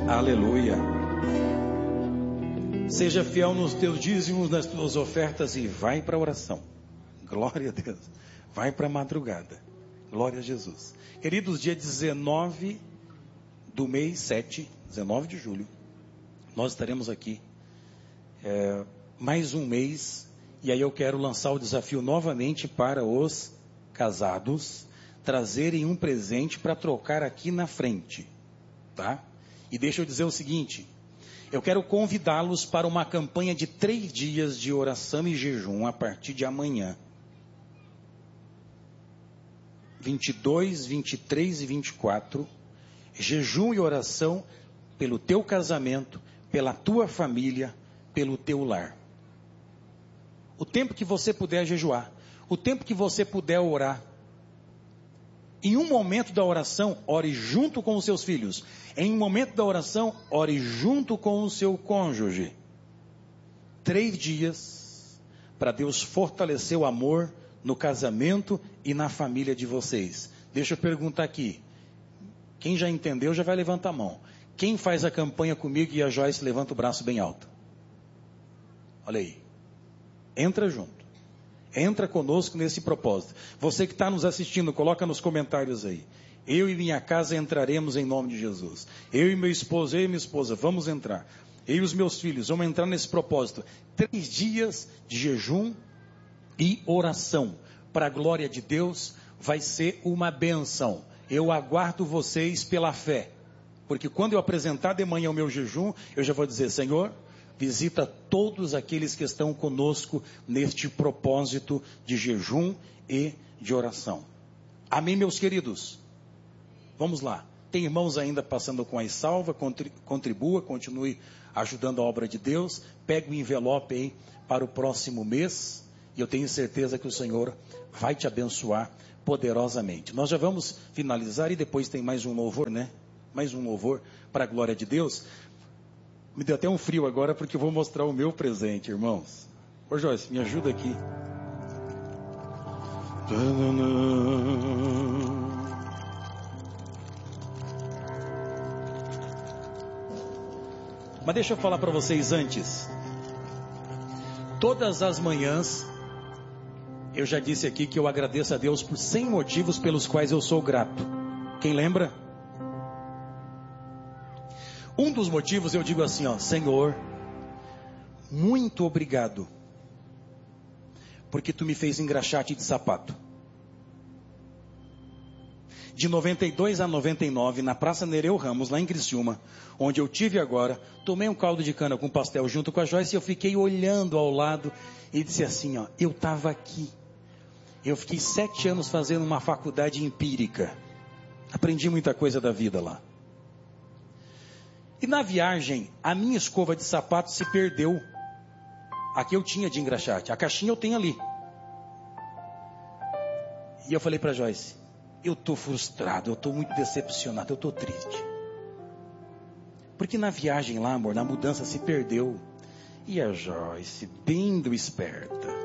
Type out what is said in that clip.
Aleluia. Seja fiel nos teus dízimos, nas tuas ofertas e vai para a oração. Glória a Deus. Vai para a madrugada. Glória a Jesus. Queridos, dia 19 do mês 7, 19 de julho, nós estaremos aqui mais um mês. E aí eu quero lançar o desafio novamente para os casados trazerem um presente para trocar aqui na frente, tá? E deixa eu dizer o seguinte, eu quero convidá-los para uma campanha de 3 dias de oração e jejum a partir de amanhã. 22, 23 e 24, jejum e oração pelo teu casamento, pela tua família, pelo teu lar. O tempo que você puder jejuar, o tempo que você puder orar. Em um momento da oração, ore junto com os seus filhos. Em um momento da oração, ore junto com o seu cônjuge. 3 dias para Deus fortalecer o amor no casamento e na família de vocês. Deixa eu perguntar aqui. Quem já entendeu já vai levantar a mão. Quem faz a campanha comigo e a Joyce levanta o braço bem alto? Olha aí. Entra junto. Entra conosco nesse propósito. Você que está nos assistindo, coloca nos comentários aí. Eu e minha casa entraremos em nome de Jesus. Eu e meu esposo, eu e minha esposa, vamos entrar. Eu e os meus filhos, vamos entrar nesse propósito. 3 dias de jejum e oração. Para a glória de Deus, vai ser uma bênção. Eu aguardo vocês pela fé. Porque quando eu apresentar de manhã o meu jejum, eu já vou dizer, Senhor, visita todos aqueles que estão conosco neste propósito de jejum e de oração. Amém, meus queridos? Vamos lá. Tem irmãos ainda passando com a salva, contribua, continue ajudando a obra de Deus. Pegue o envelope aí para o próximo mês e eu tenho certeza que o Senhor vai te abençoar poderosamente. Nós já vamos finalizar e depois tem mais um louvor, né? Mais um louvor para a glória de Deus. Me deu até um frio agora porque eu vou mostrar o meu presente, irmãos. Ô Joyce, me ajuda aqui. Mas deixa eu falar para vocês antes. Todas as manhãs, eu já disse aqui que eu agradeço a Deus por 100 motivos pelos quais eu sou grato. Quem lembra? Um dos motivos eu digo assim, ó, Senhor, muito obrigado, porque tu me fez engraxate de sapato. De 92 a 99, na Praça Nereu Ramos, lá em Criciúma, onde eu tive agora, tomei um caldo de cana com pastel junto com a Joyce e eu fiquei olhando ao lado e disse assim, ó, eu estava aqui. Eu fiquei 7 anos fazendo uma faculdade empírica. Aprendi muita coisa da vida lá. E na viagem, a minha escova de sapato se perdeu. A que eu tinha de engraxate. A caixinha eu tenho ali. E eu falei para Joyce, eu estou frustrado, eu estou muito decepcionado, eu estou triste. Porque na viagem lá, amor, na mudança se perdeu. E a Joyce, bem do esperta,